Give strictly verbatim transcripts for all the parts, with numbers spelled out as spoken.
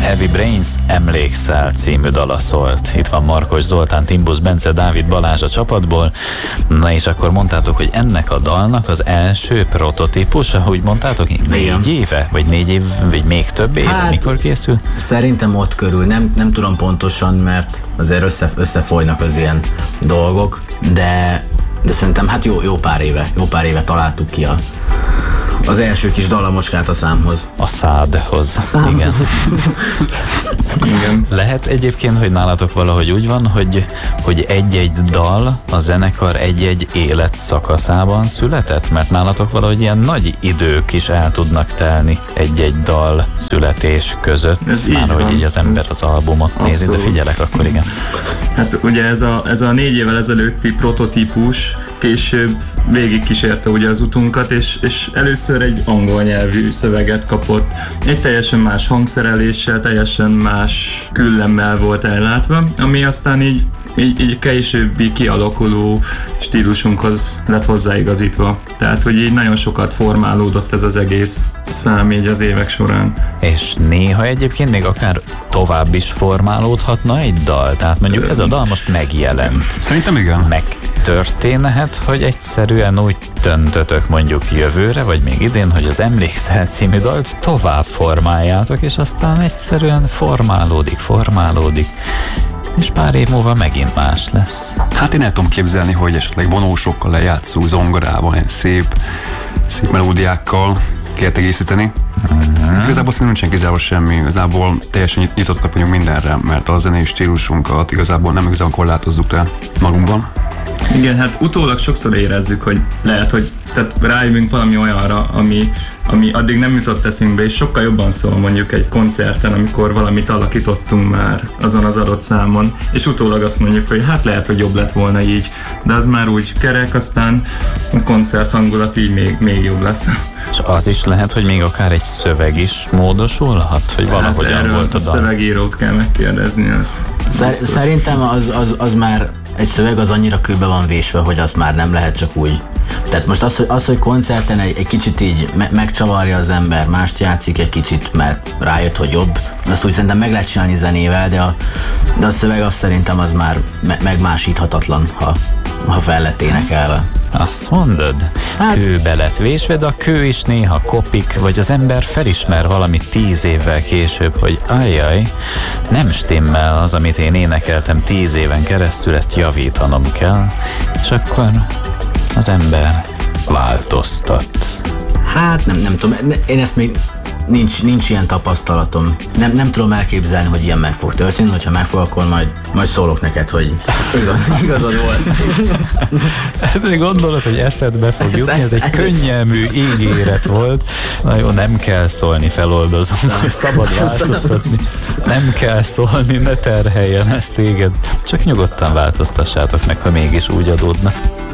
Heavy Brains Emlékszel című dala szólt. Itt van Markos Zoltán, Timbusz Bence, Dávid Balázs a csapatból. Na és akkor mondtátok, hogy ennek a dalnak az első prototípusa, úgy mondtátok, négy Igen. éve? Vagy négy év, vagy még több éve? Hát, mikor készül? Szerintem ott körül, nem, nem tudom pontosan, mert azért össze, összefolynak az ilyen dolgok, de, de szerintem hát jó, jó pár éve, jó pár éve találtuk ki a az első kis dallamocskát a számhoz. A szádhoz. A számhoz. Igen. Igen. Lehet egyébként, hogy nálatok valahogy úgy van, hogy, hogy egy-egy dal a zenekar egy-egy élet szakaszában született? Mert nálatok valahogy ilyen nagy idők is el tudnak telni egy-egy dal születés között. Ez már hogy így az ember az albumot abszolút nézi, de figyelek, akkor igen. Hát ugye ez a, ez a négy évvel ezelőtti prototípus később végig kísérte ugye az utunkat, és, és először egy angol nyelvű szöveget kapott. Egy teljesen más hangszereléssel, teljesen más küllemmel volt ellátva, ami aztán így, így, így későbbi kialakuló stílusunkhoz lett hozzáigazítva. Tehát, hogy így nagyon sokat formálódott ez az egész szám így az évek során. És néha egyébként még akár tovább is formálódhatna egy dal? Tehát mondjuk ez a dal most megjelent. Szerintem igen. Megtörténhet, hogy egyszerűen úgy döntötök mondjuk jövőre, vagy még idén, hogy az Emlékszel című dalt tovább formáljátok, és aztán egyszerűen formálódik, formálódik, és pár év múlva megint más lesz. Hát én el tudom képzelni, hogy esetleg vonósokkal lejátszó zongorával, ilyen szép, szép melódiákkal kell egészíteni. Uh-huh. Hát igazából szerintem nincsen kizárva semmi, igazából teljesen nyitottak vagyunk mindenre, mert a zenei stílusunkat igazából nem igazán korlátozzuk rá magunkban. Igen, hát utólag sokszor érezzük, hogy lehet, hogy tehát rájövünk valami olyanra, ami, ami addig nem jutott eszünkbe, és sokkal jobban szól mondjuk egy koncerten, amikor valamit alakítottunk már azon az adott számon, és utólag azt mondjuk, hogy hát lehet, hogy jobb lett volna így, de az már úgy kerek, aztán a koncert hangulat így még, még jobb lesz. És az is lehet, hogy még akár egy szöveg is módosulhat, hogy valahogyan hát volt a dal. A szövegírót kell megkérdezni. Az Szer- szerintem az, az, az már egy szöveg az annyira kőbe van vésve, hogy azt már nem lehet csak úgy. Tehát most az, hogy, az, hogy koncerten egy, egy kicsit így me- megcsavarja az ember, mást játszik egy kicsit, mert rájött, hogy jobb, azt úgy szerintem meg lehet csinálni zenével, de a, de a szöveg azt szerintem az már me- megmásíthatatlan, ha, ha fel lett énekelve. Azt mondod? Hát, kőbe lett vésve, de a kő is néha kopik, vagy az ember felismer valamit tíz évvel később, hogy ajjaj, nem stimmel az, amit én énekeltem tíz éven keresztül, ezt javítanom kell, és akkor az ember változtat. Hát nem, nem tudom, én ezt még nincs, nincs ilyen tapasztalatom. Nem, nem tudom elképzelni, hogy ilyen meg fog történni, hogyha meg fog, akkor majd, majd szólok neked, hogy igaz, igazad volt. De gondolod, hogy eszedbe fog jutni, ez egy könnyelmű ígéret volt. Na jó, nem kell szólni, feloldozom, hogy szabad változtatni. Nem kell szólni, ne terheljen ezt téged. Csak nyugodtan változtassátok meg, ha mégis úgy adódna.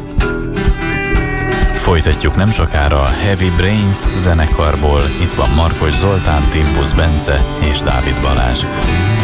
Folytatjuk nem sokára a Heavy Brains zenekarból. Itt van Markos Zoltán, Timbusz Bence és Dávid Balázs.